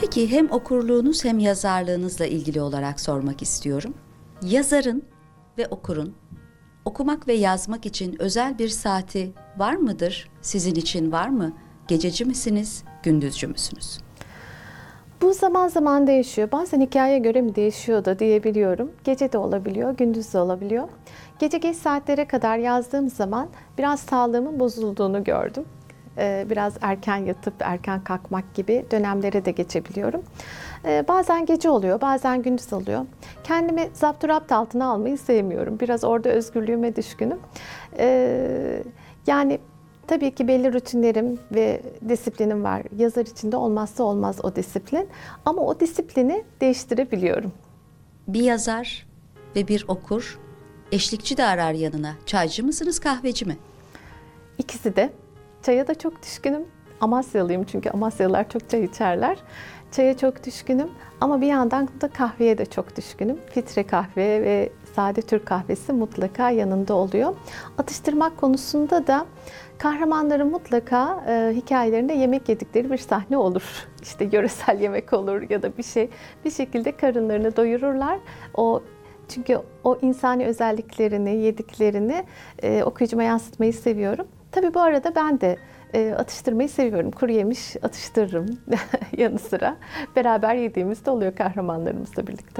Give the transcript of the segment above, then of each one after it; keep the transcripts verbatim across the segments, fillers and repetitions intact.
Peki hem okurluğunuz hem yazarlığınızla ilgili olarak sormak istiyorum. Yazarın ve okurun okumak ve yazmak için özel bir saati var mıdır? Sizin için var mı? Gececi misiniz, gündüzcü müsünüz? Bu zaman zaman değişiyor. Bazen hikayeye göre mi değişiyor da diyebiliyorum. Gece de olabiliyor, gündüz de olabiliyor. Gece geç saatlere kadar yazdığım zaman biraz sağlığımın bozulduğunu gördüm. Ee, biraz erken yatıp erken kalkmak gibi dönemlere de geçebiliyorum. Ee, bazen gece oluyor, bazen gündüz oluyor. Kendimi zapturapt altına almayı sevmiyorum. Biraz orada özgürlüğüme düşkünüm. Ee, yani tabii ki belli rutinlerim ve disiplinim var. Yazar için de olmazsa olmaz o disiplin. Ama o disiplini değiştirebiliyorum. Bir yazar ve bir okur eşlikçi de arar yanına. Çaycı mısınız, kahveci mi? İkisi de. Çaya da çok düşkünüm. Amasyalıyım çünkü Amasyalılar çok çay içerler. Çaya çok düşkünüm ama bir yandan da kahveye de çok düşkünüm. Filtre kahve ve sade Türk kahvesi mutlaka yanında oluyor. Atıştırmak konusunda da kahramanların mutlaka e, hikayelerinde yemek yedikleri bir sahne olur. İşte yöresel yemek olur ya da bir şey. Bir şekilde karınlarını doyururlar. O çünkü o insani özelliklerini, yediklerini e, okuyucuma yansıtmayı seviyorum. Tabii bu arada ben de e, atıştırmayı seviyorum. Kuru yemiş atıştırırım yanı sıra. Beraber yediğimiz de oluyor kahramanlarımızla birlikte.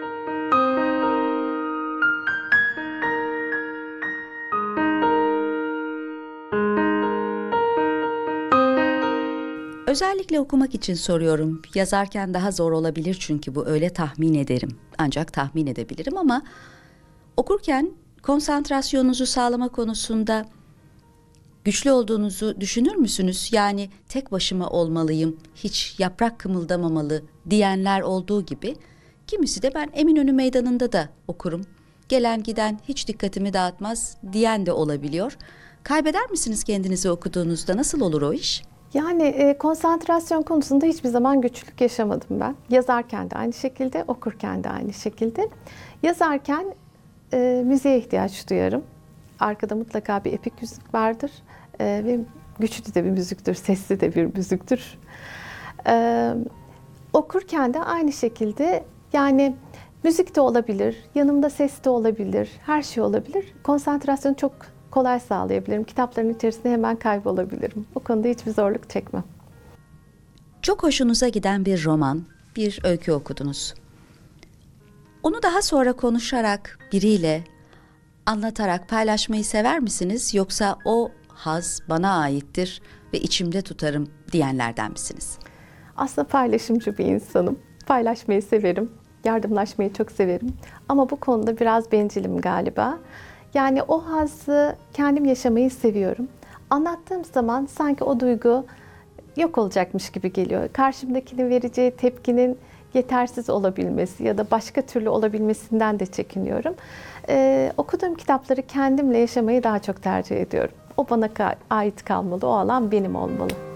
Özellikle okumak için soruyorum. Yazarken daha zor olabilir çünkü bu öyle tahmin ederim. Ancak tahmin edebilirim ama okurken konsantrasyonunuzu sağlama konusunda güçlü olduğunuzu düşünür müsünüz? Yani tek başıma olmalıyım, hiç yaprak kımıldamamalı diyenler olduğu gibi kimisi de ben Eminönü Meydanı'nda da okurum. Gelen giden hiç dikkatimi dağıtmaz diyen de olabiliyor. Kaybeder misiniz kendinizi okuduğunuzda? Nasıl olur o iş? Yani e, konsantrasyon konusunda hiçbir zaman güçlük yaşamadım ben. Yazarken de aynı şekilde, okurken de aynı şekilde. Yazarken e, müziğe ihtiyaç duyarım. Arkada mutlaka bir epik müzik vardır e, ve güçlü de bir müziktür, sesli de bir müziktür. E, okurken de aynı şekilde yani müzik de olabilir, yanımda ses de olabilir, her şey olabilir. Konsantrasyonu çok kolay sağlayabilirim. Kitapların içerisinde hemen kaybolabilirim. Bu konuda hiçbir zorluk çekmem. Çok hoşunuza giden bir roman, bir öykü okudunuz. Onu daha sonra konuşarak, biriyle anlatarak paylaşmayı sever misiniz? Yoksa o haz bana aittir ve içimde tutarım diyenlerden misiniz? Aslında paylaşımcı bir insanım. Paylaşmayı severim. Yardımlaşmayı çok severim. Ama bu konuda biraz bencilim galiba. Yani o hazzı kendim yaşamayı seviyorum. Anlattığım zaman sanki o duygu yok olacakmış gibi geliyor. Karşımdakinin vereceği tepkinin yetersiz olabilmesi ya da başka türlü olabilmesinden de çekiniyorum. Ee, okuduğum kitapları kendimle yaşamayı daha çok tercih ediyorum. O bana ait kalmalı, o alan benim olmalı.